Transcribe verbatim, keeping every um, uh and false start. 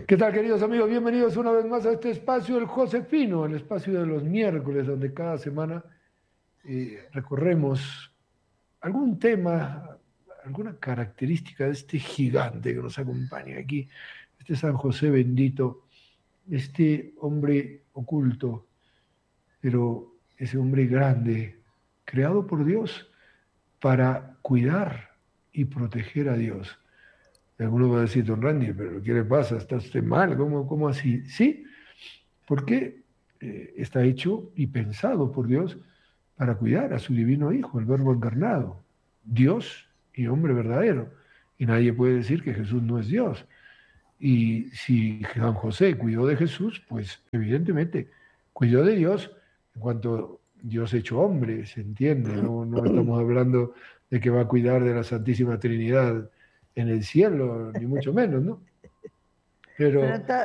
¿Qué tal, queridos amigos? Bienvenidos una vez más a este espacio, el Josefino, el espacio de los miércoles, donde cada semana eh, recorremos algún tema, alguna característica de este gigante que nos acompaña aquí, este San José bendito, este hombre oculto, pero ese hombre grande, creado por Dios para cuidar y proteger a Dios. Alguno va a decir, don Randy, pero ¿qué le pasa? ¿Está usted mal? ¿Cómo, cómo así? Sí, porque eh, está hecho y pensado por Dios para cuidar a su divino Hijo, el Verbo encarnado, Dios y hombre verdadero. Y nadie puede decir que Jesús no es Dios. Y si San José cuidó de Jesús, pues evidentemente cuidó de Dios en cuanto Dios hecho hombre, se entiende. No, no estamos hablando de que va a cuidar de la Santísima Trinidad en el cielo, ni mucho menos, ¿no? Pero Pero está,